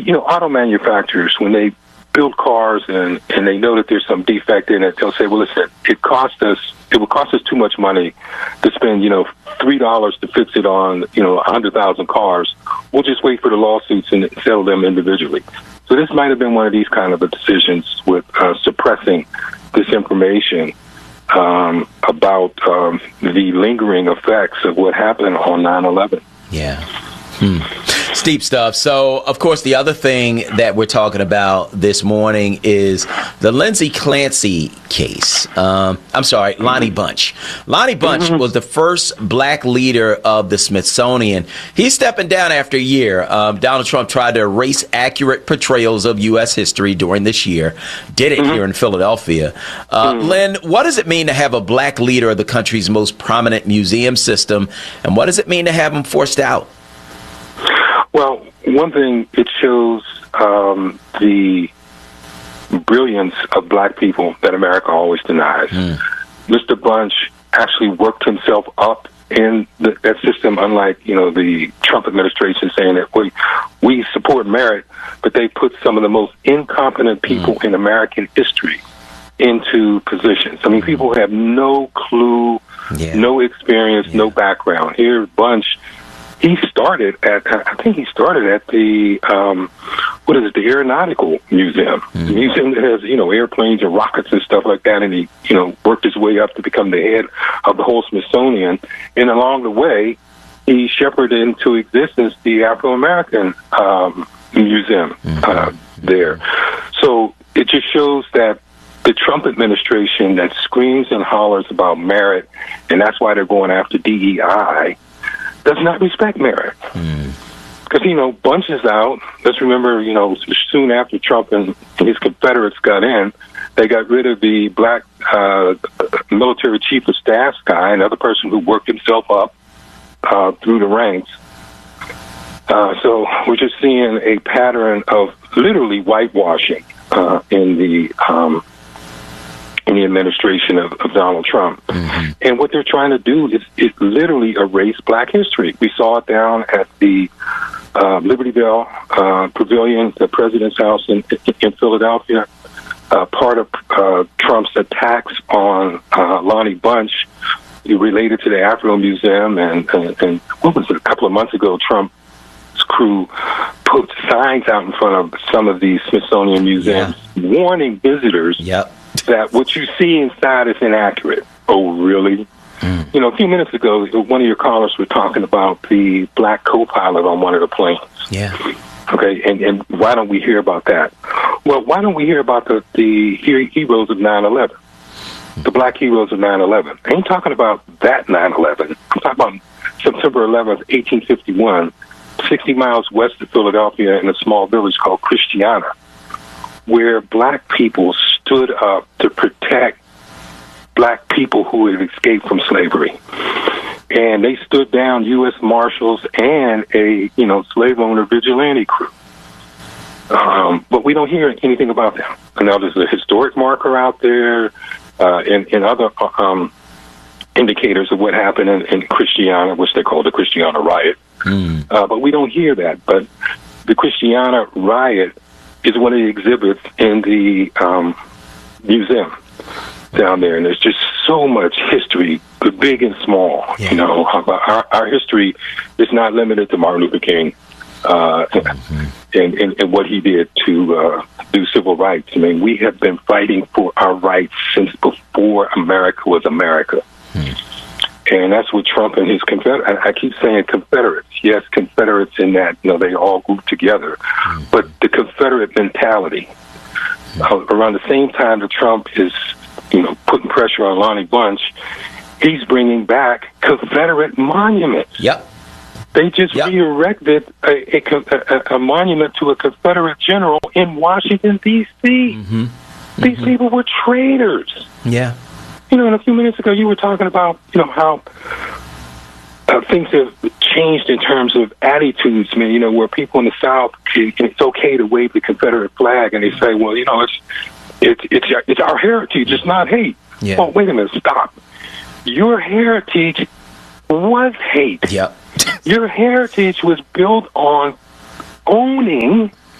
auto manufacturers, when they build cars and they know that there's some defect in it, they'll say, well, listen, it would cost us too much money to spend, $3 to fix it on, 100,000 cars. We'll just wait for the lawsuits and settle them individually. So this might have been one of these kind of decisions with suppressing this information about the lingering effects of what happened on 9/11. Yeah. Steep stuff. So, of course, the other thing that we're talking about this morning is the Lindsay Clancy case. Lonnie Bunch. Lonnie Bunch was the first black leader of the Smithsonian. He's stepping down after a year. Donald Trump tried to erase accurate portrayals of U.S. history during this year. Did it here in Philadelphia. Lynn, what does it mean to have a black leader of the country's most prominent museum system? And what does it mean to have him forced out? Well, one thing, it shows the brilliance of black people that America always denies. Mr. Bunch actually worked himself up in that system, unlike, the Trump administration saying that we support merit, but they put some of the most incompetent people in American history into positions. I mean, people have no clue, no experience, no background. Here, Bunch, he started at the, the Aeronautical Museum. The museum that has, airplanes and rockets and stuff like that, and he, worked his way up to become the head of the whole Smithsonian. And along the way, he shepherded into existence the Afro-American Museum there. So it just shows that the Trump administration that screams and hollers about merit, and that's why they're going after DEI, does not respect merit. Because, Bunch is out. Let's remember, soon after Trump and his Confederates got in, they got rid of the black military chief of staff guy, another person who worked himself up through the ranks. So we're just seeing a pattern of literally whitewashing in the administration of Donald Trump. And what they're trying to do is literally erase black history. We saw it down at the Liberty Bell Pavilion, the President's House in Philadelphia. Part of Trump's attacks on Lonnie Bunch related to the Afro Museum, and what was it, a couple of months ago, Trump's crew put signs out in front of some of these Smithsonian museums warning visitors that what you see inside is inaccurate. Oh, really? A few minutes ago, one of your callers was talking about the black co-pilot on one of the planes. Okay, and why don't we hear about that? Well, why don't we hear about the heroes of 9/11? The black heroes of 9/11. I ain't talking about that 9/11. I'm talking about September 11th, 1851, 60 miles west of Philadelphia in a small village called Christiana, where black people stood up to protect black people who had escaped from slavery. And they stood down U.S. Marshals and a, slave owner vigilante crew. But we don't hear anything about them. And now there's a historic marker out there and other indicators of what happened in Christiana, which they call the Christiana riot. But we don't hear that. But the Christiana riot is one of the exhibits in the museum down there, and there's just so much history, big and small. Our history is not limited to Martin Luther King and what he did to do civil rights. I mean, we have been fighting for our rights since before America was America. And that's what Trump and his Confederates, I keep saying Confederates. Yes, Confederates in that, they all grouped together. But the Confederate mentality, around the same time that Trump is, putting pressure on Lonnie Bunch, he's bringing back Confederate monuments. They just re-erected a monument to a Confederate general in Washington, D.C. These people were traitors. And a few minutes ago, you were talking about, how things have changed in terms of attitudes, man, where people in the South, it's okay to wave the Confederate flag, and they say, well, it's our heritage, it's not hate. Oh, wait a minute, stop. Your heritage was hate. Your heritage was built on owning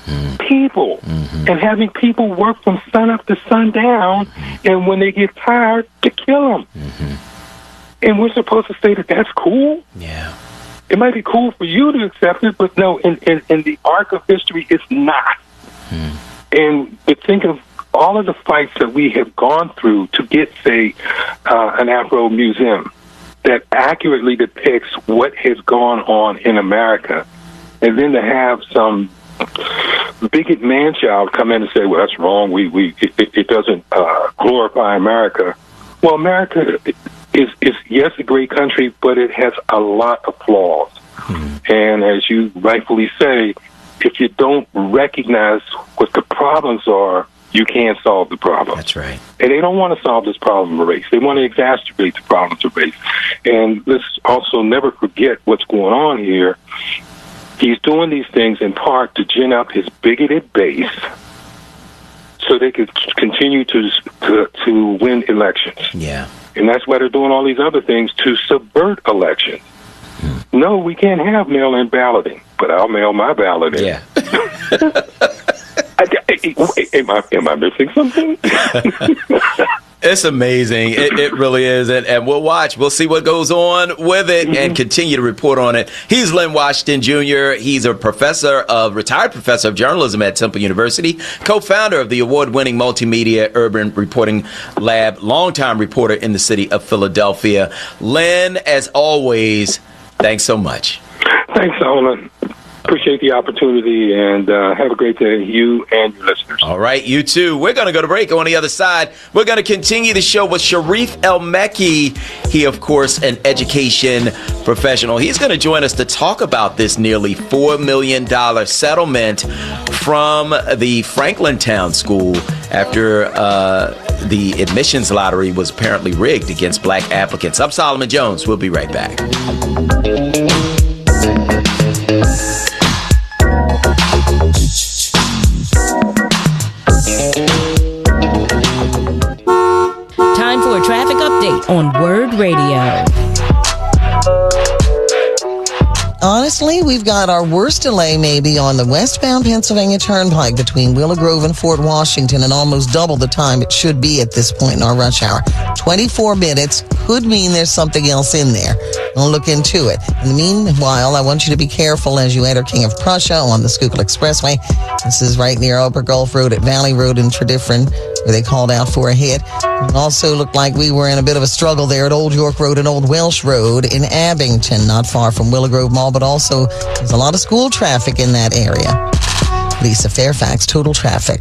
people, and having people work from sun up to sundown, and when they get tired, to kill them. And we're supposed to say that that's cool? Yeah. It might be cool for you to accept it, but no, in the arc of history, it's not. And to think of all of the fights that we have gone through to get, say, an Afro museum that accurately depicts what has gone on in America, and then to have some bigot man-child come in and say, well, that's wrong, it doesn't glorify America. Well, America is yes, a great country, but it has a lot of flaws. And as you rightfully say, if you don't recognize what the problems are, you can't solve the problem. That's right. And they don't want to solve this problem of race. They want to exacerbate the problems of race. And let's also never forget what's going on here. He's doing these things in part to gin up his bigoted base so they could continue to win elections. Yeah. And that's why they're doing all these other things to subvert elections. No, we can't have mail-in balloting, but I'll mail my ballot in. Yeah. Am I missing something? It's amazing. It really is. And we'll watch. We'll see what goes on with it and continue to report on it. He's Lynn Washington Jr. He's a retired professor of journalism at Temple University, co-founder of the award-winning multimedia urban reporting lab, longtime reporter in the city of Philadelphia. Lynn, as always, thanks so much. Thanks, Solomon. Appreciate the opportunity, and have a great day, you and your listeners. All right, you too. We're going to go to break. On the other side, we're going to continue the show with Sharif El-Mekki. He, of course, an education professional. He's going to join us to talk about this nearly $4 million settlement from the Franklintown School after the admissions lottery was apparently rigged against black applicants. I'm Solomon Jones. We'll be right back. Time for a traffic update on Word Radio. Honestly, we've got our worst delay maybe on the westbound Pennsylvania Turnpike between Willow Grove and Fort Washington, and almost double the time it should be at this point in our rush hour. 24 minutes could mean there's something else in there. I'll look into it. In the meanwhile, I want you to be careful as you enter King of Prussia on the Schuylkill Expressway. This is right near Upper Gulf Road at Valley Road in Tredyffrin, where they called out for a hit. It also looked like we were in a bit of a struggle there at Old York Road and Old Welsh Road in Abington, not far from Willow Grove Mall, but also there's a lot of school traffic in that area. Lisa Fairfax, Total Traffic.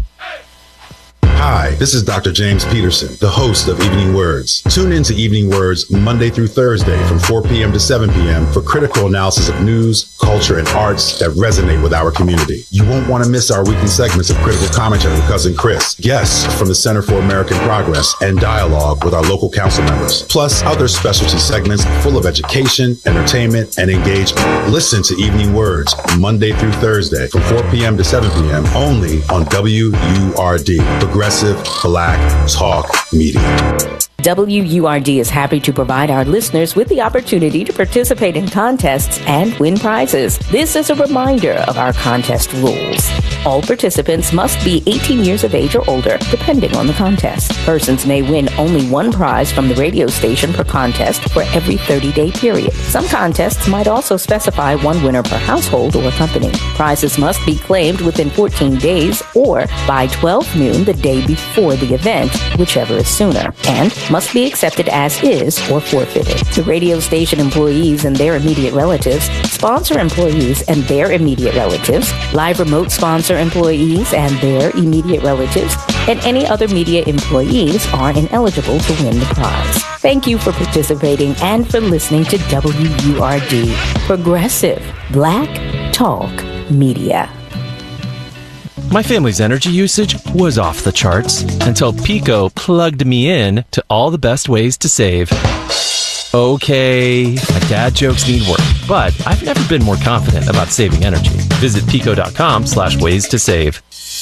Hi, this is Dr. James Peterson, the host of Evening Words. Tune in to Evening Words Monday through Thursday from 4 p.m. to 7 p.m. for critical analysis of news, culture, and arts that resonate with our community. You won't want to miss our weekly segments of critical commentary with Cousin Chris, guests from the Center for American Progress, and dialogue with our local council members, plus other specialty segments full of education, entertainment, and engagement. Listen to Evening Words Monday through Thursday from 4 p.m. to 7 p.m. only on WURD, Progressive Black Talk Media. WURD is happy to provide our listeners with the opportunity to participate in contests and win prizes. This is a reminder of our contest rules. All participants must be 18 years of age or older, depending on the contest. Persons may win only one prize from the radio station per contest for every 30-day period. Some contests might also specify one winner per household or company. Prizes must be claimed within 14 days or by 12 noon the day before the event, whichever is sooner, and must be accepted as is or forfeited. The radio station employees and their immediate relatives, sponsor employees and their immediate relatives, live remote sponsor employees and their immediate relatives, and any other media employees are ineligible to win the prize. Thank you for participating and for listening to WURD, Progressive Black Talk Media. My family's energy usage was off the charts until Pico plugged me in to all the best ways to save. Okay, my dad jokes need work, but I've never been more confident about saving energy. Visit pico.com/ways to save.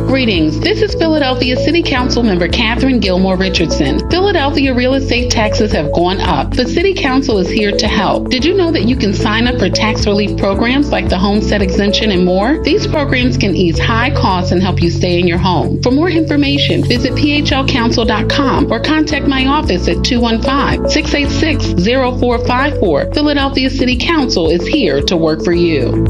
Greetings. This is Philadelphia City Council member Catherine Gilmore Richardson. Philadelphia real estate taxes have gone up, but City Council is here to help. Did you know that you can sign up for tax relief programs like the homestead exemption and more? These programs can ease high costs and help you stay in your home. For more information, visit phlcouncil.com or contact my office at 215-686-0454. Philadelphia City Council is here to work for you.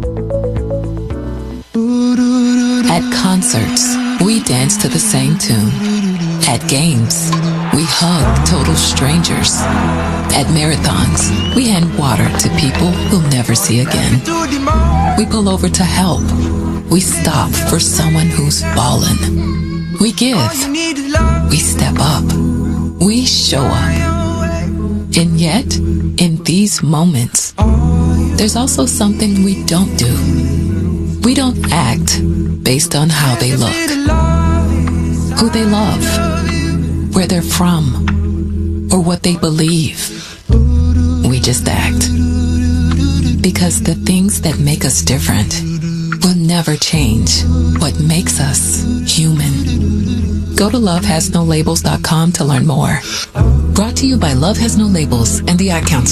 At concerts, we dance to the same tune. At games, we hug total strangers. At marathons, we hand water to people we'll never see again. We pull over to help. We stop for someone who's fallen. We give. We step up. We show up. And yet, in these moments, there's also something we don't do. We don't act based on how they look, who they love, where they're from, or what they believe. We just act. Because the things that make us different will never change what makes us human. Go to lovehasnolabels.com to learn more. Brought to you by Love Has No Labels and the Ad Council.